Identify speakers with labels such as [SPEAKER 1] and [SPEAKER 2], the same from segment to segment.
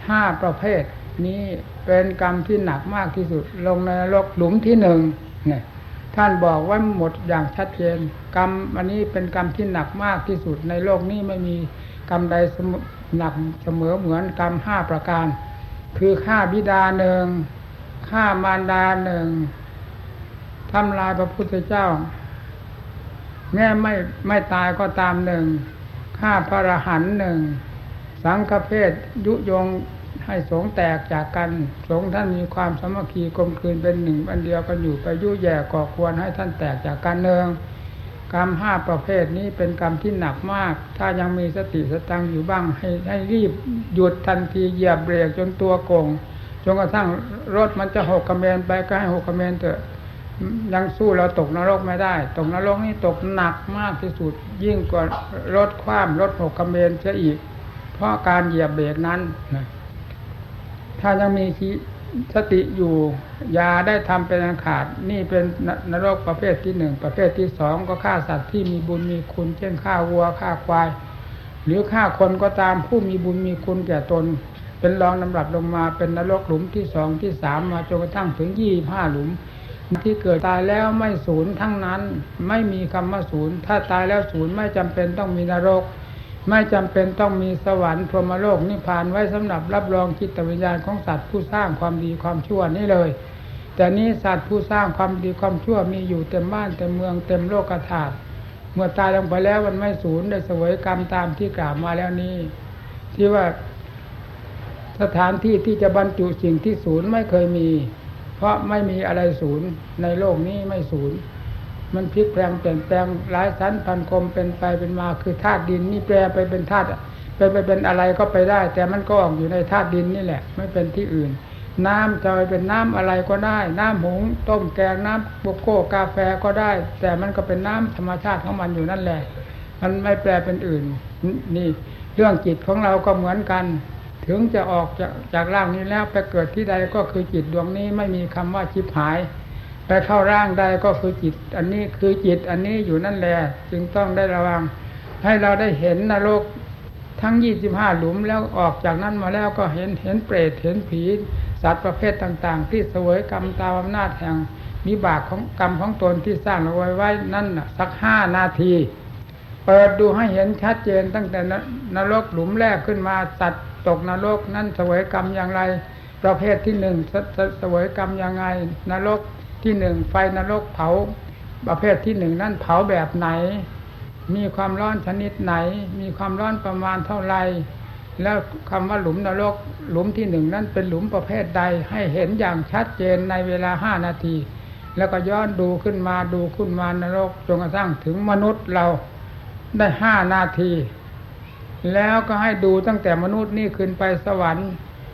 [SPEAKER 1] 5ประเภทนี้เป็นกรรมที่หนักมากที่สุดลงในนรกหลุมที่1เนี่ยท่านบอกไว้หมดอย่างชัดเจนกรรมอันนี้เป็นกรรมที่หนักมากที่สุดในโลกนี้ไม่มีกรรมใดหนักเสมอเหมือนกรรม5ประการคือฆ่าบิดา1ฆ่ามารดา1ทำลายพระพุทธเจ้าแม้ไม่ตายก็ตาม1ฆ่าพระอรหันต์1สังฆเพศยุยงให้สงฆ์แตกจากกันสงฆ์ท่านมีความสามัคคีกลมกลืนเป็นหนึ่งอันเดียวกันอยู่ไปยุแย่ก่อควรให้ท่านแตกจากกันกรรม5ประเภทนี้เป็นกรรมที่หนักมากถ้ายังมีสติสตังอยู่บ้างให้รีบหยุดทันทีเหยียบเบรกจนตัวโก่งจนกระทั่งรถมันจะหกกระเมนไปก็ให้หกกระเมนเถอะยังสู้เราตกนรกไม่ได้ตกนรกนี่ตกหนักมากที่สุดยิ่งกว่ารถคว่ำรถหกกระเมนเสียอีกเพราะการเหยียบเบรกนั้นนะถ้ายังมีสติอยู่อย่าได้ทำเป็นอันขาดนี่เป็นนรกประเภทที่1ประเภทที่2ก็ฆ่าสัตว์ที่มีบุญมีคุณเช่นฆ่าวัวฆ่าควายหรือฆ่าคนก็ตามผู้มีบุญมีคุณแก่ตนเป็นรองลำดับลงมาเป็นนรกหลุมที่2ที่3มาจนกระทั่งถึง25หลุมที่เกิดตายแล้วไม่สูญทั้งนั้นไม่มีคำว่าสูญถ้าตายแล้วสูญไม่จำเป็นต้องมีนรกไม่จำเป็นต้องมีสวรรค์พรหมโลกนิพพานไว้สำหรับรับรองจิตวิญญาณของสัตว์ผู้สร้างความดีความชั่วนี่เลยแต่นี้สัตว์ผู้สร้างความดีความชั่วมีอยู่เต็มบ้านเต็มเมืองเต็มโลกธาตุเมื่อตายลงไปแล้วมันไม่สูญได้เสวยกรรมตามที่กล่าวมาแล้วนี้ที่ว่าสถานที่ที่จะบรรจุสิ่งที่สูญไม่เคยมีเพราะไม่มีอะไรสูญในโลกนี้ไม่สูญมันพลิกแปลงเปลี่ยนแปลงหลายชั้นพันกลมเป็นไปเป็นมาคือธาตุดินนี่แปลไปเป็นธาตุไปเป็นอะไรก็ไปได้แต่มันก็ออกอยู่ในธาตุดินนี่แหละไม่เป็นที่อื่นน้ำจะไปเป็นน้ำอะไรก็ได้น้ำหุงต้มแกงน้ำโกโก้กาแฟก็ได้แต่มันก็เป็นน้ำธรรมชาติของมันอยู่นั่นแหละมันไม่แปลเป็นอื่นนี่เรื่องจิตของเราก็เหมือนกันถึงจะออกจากร่างนี้แล้วไปเกิดที่ใดก็คือจิตดวงนี้ไม่มีคำว่าชิบหายไปเข้าร่างใดก็คือจิตอันนี้คือจิตอันนี้อยู่นั่นแหละจึงต้องได้ระวังให้เราได้เห็นนรกทั้ง25หลุมแล้วออกจากนั้นมาแล้วก็เห็นเปรตเห็นผีสัตว์ประเภทต่างๆที่เสวยกรรมตามอำนาจแห่งวิบากของกรรมของตนที่สร้างเอาไว้นั่นน่ะสัก5นาทีเปิดดูให้เห็นชัดเจนตั้งแต่นรกหลุมแรกขึ้นมาสัตว์ตกนรกนั่นเสวยกรรมอย่างไรประเภทที่1เสวยกรรมยังไงนรกที่1ไฟนรกเผาประเภทที่1นั่นเผาแบบไหนมีความร้อนชนิดไหนมีความร้อนประมาณเท่าไรแล้วคำว่าหลุมนรกหลุมที่1นั่นเป็นหลุมประเภทใดให้เห็นอย่างชัดเจนในเวลา5นาทีแล้วก็ย้อนดูขึ้นมานรกจนกระทั่งถึงมนุษย์เราได้5นาทีแล้วก็ให้ดูตั้งแต่มนุษย์นี่ขึ้นไปสวรรค์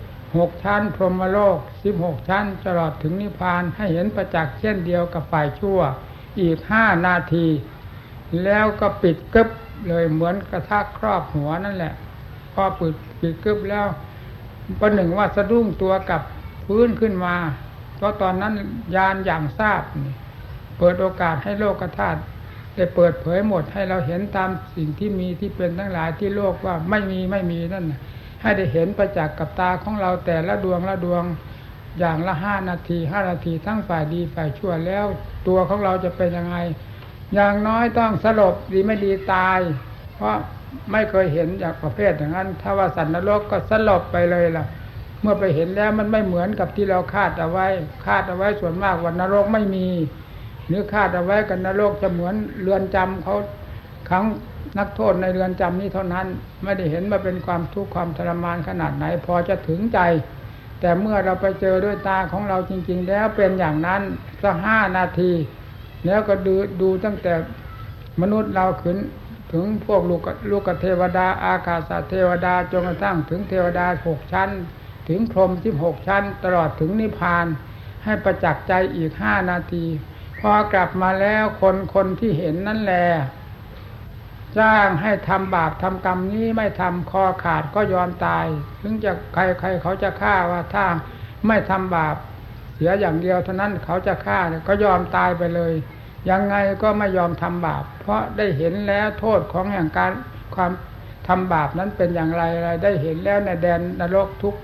[SPEAKER 1] 6ชั้นพรหมโลก16ชั้นตลอดถึงนิพพานให้เห็นประจักษ์เช่นเดียวกับฝ่ายชั่วอีก5นาทีแล้วก็ปิดกึ๊บเลยเหมือนกระทะครอบหัวนั่นแหละพอปิดกึ๊บแล้วประหนึ่งว่าสะดุ้งตัวกับพื้นขึ้นมาเพราะตอนนั้นญาณอย่างทราบเปิดโอกาสให้โลกธาตุได้เปิดเผยหมดให้เราเห็นตามสิ่งที่มีที่เป็นทั้งหลายที่โลกว่าไม่มีนั่นให้ได้เห็นประจักษ์กับตาของเราแต่ละดวงอย่างละ5นาทีทั้งฝ่ายดีฝ่ายชั่วแล้วตัวของเราจะเป็นยังไงอย่างน้อยต้องสลบดีไม่ดีตายเพราะไม่เคยเห็นจากประเภทอย่างนั้นถ้าว่าสัตว์นรกก็สลบไปเลยล่ะเมื่อไปเห็นแล้วมันไม่เหมือนกับที่เราคาดเอาไว้ส่วนมากว่านรกไม่มีหรือคาดเอาไว้กันนรกจะเหมือนเรือนจำเขาขังนักโทษในเรือนจำนี้เท่านั้นไม่ได้เห็นว่าเป็นความทุกข์ความทรมานขนาดไหนพอจะถึงใจแต่เมื่อเราไปเจอด้วยตาของเราจริงๆแล้วเป็นอย่างนั้นสัก5นาทีแล้วก็ดูตั้งแต่มนุษย์เราขึ้นถึงพวกลูกเทวดาอากาศเทวดาจนกระทั่งถึงเทวดา6ชั้นถึงพรหม16ชั้นตลอดถึงนิพพานให้ประจักษ์ใจอีก5นาทีพอกลับมาแล้วคนที่เห็นนั่นแหละจ้างให้ทำบาปทำกรรมนี้ไม่ทำคอขาดก็ยอมตายถึงจะใครเขาจะฆ่าว่าถ้าไม่ทำบาปเสียอย่างเดียวเท่านั้นเขาจะฆ่าก็ยอมตายไปเลยยังไงก็ไม่ยอมทำบาปเพราะได้เห็นแล้วโทษของอย่างการความทำบาปนั้นเป็นอย่างไรได้เห็นแล้วในแดนนรกทุก